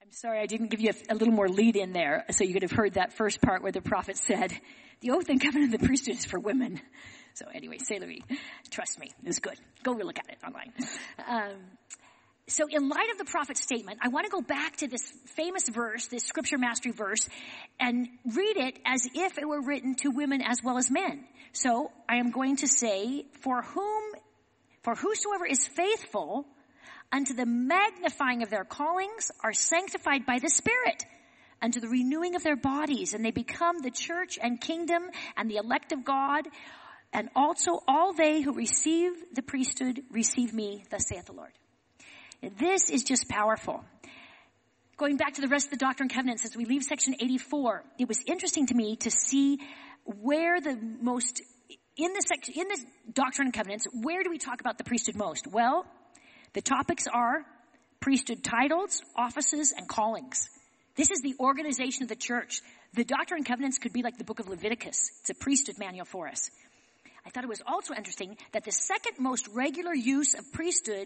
I'm sorry I didn't give you a little more lead in there, so you could have heard that first part where the prophet said, the oath and covenant of the priesthood is for women. So anyway, say Louis, trust me, it's good. Go look at it online. So in light of the prophet's statement, I want to go back to this famous verse, this scripture mastery verse, and read it as if it were written to women as well as men. So I am going to say, for whosoever is faithful unto the magnifying of their callings are sanctified by the Spirit unto the renewing of their bodies, and they become the church and kingdom and the elect of God, and also all they who receive the priesthood receive me, thus saith the Lord. This is just powerful. Going back to the rest of the Doctrine and Covenants, as we leave section 84, it was interesting to me to see where the most, in this Doctrine and Covenants, where do we talk about the priesthood most? Well, the topics are priesthood titles, offices, and callings. This is the organization of the church. The Doctrine and Covenants could be like the book of Leviticus. It's a priesthood manual for us. I thought it was also interesting that the second most regular use of priesthood